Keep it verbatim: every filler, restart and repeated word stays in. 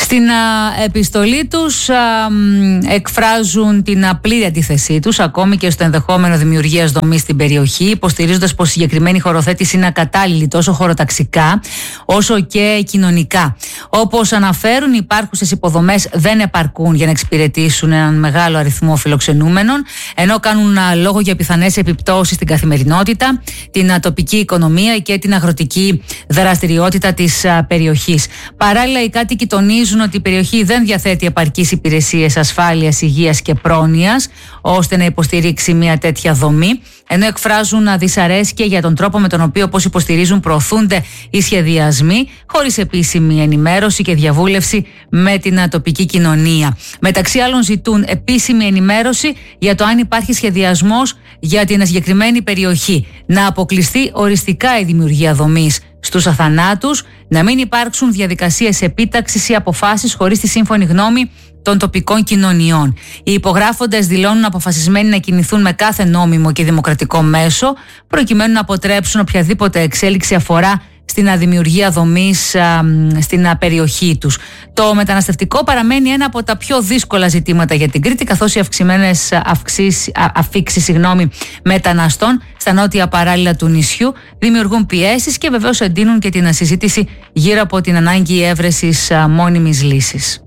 Στην α, επιστολή τους α, εκφράζουν την απλή αντίθεσή τους ακόμη και στο ενδεχόμενο δημιουργίας δομής στην περιοχή, υποστηρίζοντας πως η συγκεκριμένη χωροθέτηση είναι ακατάλληλη τόσο χωροταξικά όσο και κοινωνικά. Όπως αναφέρουν, οι υπάρχουσες υποδομές δεν επαρκούν για να εξυπηρετήσουν έναν μεγάλο αριθμό φιλοξενούμενων, ενώ κάνουν α, λόγο για πιθανές επιπτώσεις στην καθημερινότητα, την α, τοπική οικονομία και την αγροτική δραστηριότητα της α, περιοχής. Παράλληλα, οι κάτοικοι τονίζουν ότι η περιοχή δεν διαθέτει επαρκείς υπηρεσίες ασφάλειας, υγείας και πρόνοιας ώστε να υποστηρίξει μια τέτοια δομή, ενώ εκφράζουν δυσαρέσκεια για τον τρόπο με τον οποίο, όπως υποστηρίζουν, προωθούνται οι σχεδιασμοί χωρίς επίσημη ενημέρωση και διαβούλευση με την τοπική κοινωνία. Μεταξύ άλλων, ζητούν επίσημη ενημέρωση για το αν υπάρχει σχεδιασμός για την συγκεκριμένη περιοχή, να αποκλειστεί οριστικά η δημιουργία δομής στους αθανάτους, να μην υπάρξουν διαδικασίες επίταξης ή αποφάσεις χωρίς τη σύμφωνη γνώμη των τοπικών κοινωνιών. Οι υπογράφοντες δηλώνουν αποφασισμένοι να κινηθούν με κάθε νόμιμο και δημοκρατικό μέσο προκειμένου να αποτρέψουν οποιαδήποτε εξέλιξη αφορά στην αδημιουργία δομής α, στην α, περιοχή τους. Το μεταναστευτικό παραμένει ένα από τα πιο δύσκολα ζητήματα για την Κρήτη, καθώς οι αυξημένες αφήξεις συγγνώμη, μεταναστών στα νότια παράλια του νησιού δημιουργούν πιέσεις και βεβαίως εντείνουν και την συζήτηση γύρω από την ανάγκη έβρεσης α, μόνιμης λύσης.